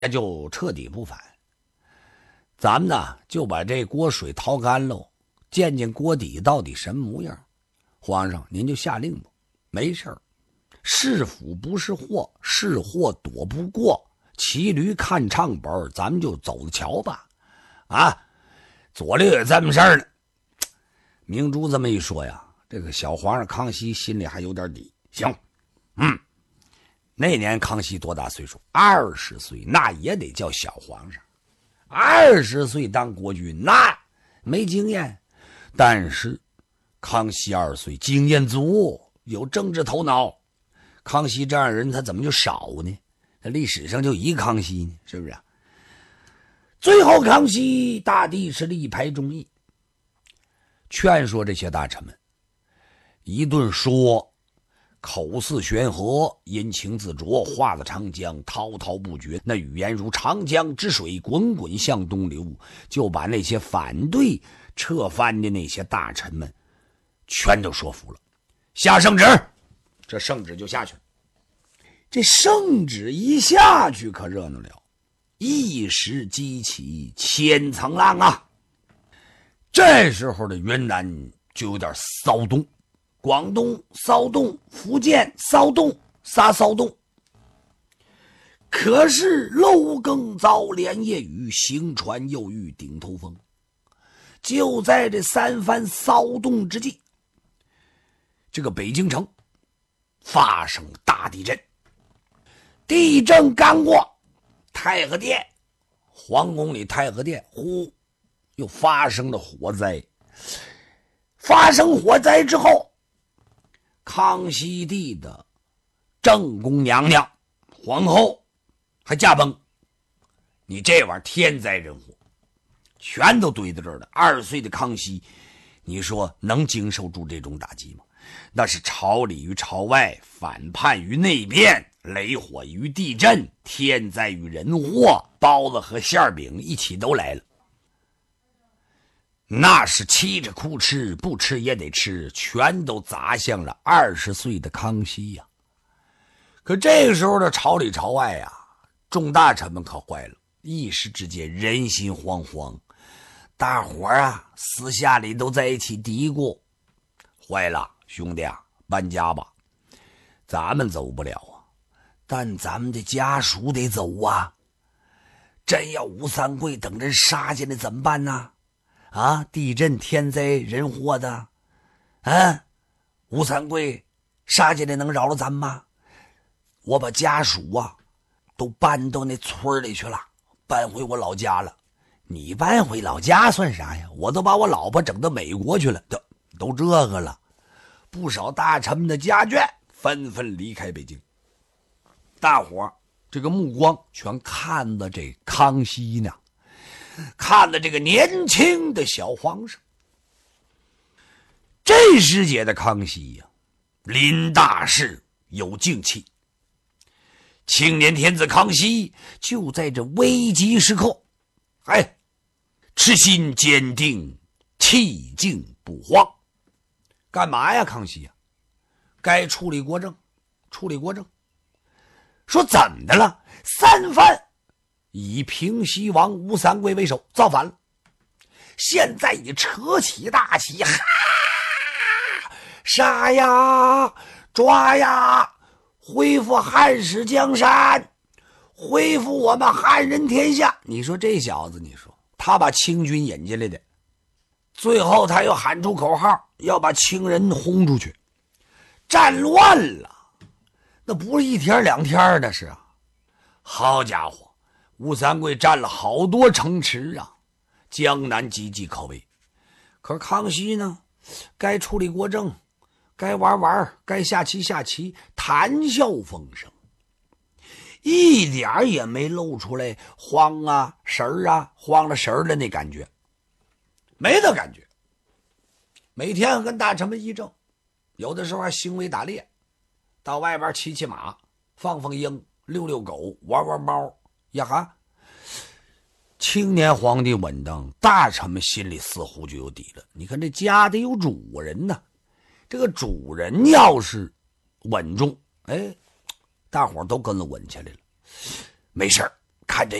就彻底不反。咱们呢就把这锅水掏干喽，见见锅底到底什么模样。皇上您就下令吧，没事儿，是福不是祸，是祸躲不过，骑驴看唱本，咱们就走着瞧吧。啊，左略有这么事儿呢。明珠这么一说呀，这个小皇上康熙心里还有点底。行，那年康熙多大岁数？20岁，那也得叫小皇上。20岁当国君，那没经验。但是康熙2岁，经验足，有政治头脑。康熙这样的人他怎么就少呢？他历史上就一康熙呢，是不是啊？最后康熙大帝是力排众议，劝说这些大臣们一顿说，口似悬河，阴晴自浊，话的长江滔滔不绝，那语言如长江之水滚滚向东流，就把那些反对撤藩的那些大臣们全都说服了。下圣旨，这圣旨就下去了。这圣旨一下去可热闹了，一时激起千层浪啊！这时候的云南就有点骚动，广东骚动，福建骚动，仨骚动。可是漏更遭连夜雨，行船又遇顶头风。就在这三番骚动之际，这个北京城发生了大地震。地震刚过，太和殿皇宫里太和殿又发生了火灾。发生火灾之后，康熙帝的正宫娘娘皇后还驾崩。你这玩意儿天灾人祸全都堆在这儿了。2岁的康熙，你说能经受住这种打击吗？那是朝里于朝外，反叛于内边，雷火于地震，天灾与人祸，包子和馅饼一起都来了。那是沏着哭吃，不吃也得吃，全都砸向了20岁的康熙呀。可这个时候的朝里朝外呀，众大臣们可坏了，一时之间人心惶惶，大伙儿啊私下里都在一起嘀咕：坏了，兄弟啊，搬家吧，咱们走不了啊，但咱们的家属得走啊。真要吴三桂等人杀进来怎么办呢？啊，地震天灾人祸的，吴三桂杀进来能饶了咱们吗？我把家属啊都搬到那村里去了，搬回我老家了。你搬回老家算啥呀？我都把我老婆整到美国去了，都这个了。不少大臣们的家眷纷纷离开北京，大伙这个目光全看到这康熙呢，看到这个年轻的小皇上。这时节的康熙呀，临大事有静气。青年天子康熙就在这危急时刻，痴心坚定，气静不慌。干嘛呀？康熙呀，该处理国政，处理国政。说怎么的了？三藩以平西王吴三桂为首造反了，现在你扯起大旗，杀呀，抓呀，恢复汉室江山，恢复我们汉人天下。你说这小子，你说他把清军引进来的，最后他又喊出口号，要把清人轰出去，战乱了，那不是一天两天的事啊！好家伙，吴三桂占了好多城池啊，江南岌岌可危。可是康熙呢，该处理国政，该玩玩，该下棋下棋，谈笑风生，一点也没露出来慌啊神儿啊慌了神儿的那感觉，没那感觉。每天跟大臣们议政，有的时候还行为打猎，到外边骑骑马，放放鹰，遛遛狗，玩玩猫呀哈。青年皇帝稳当，大臣们心里似乎就有底了。你看这家得有主人呢，这个主人要是稳重，大伙都跟了稳起来了。没事儿， 看这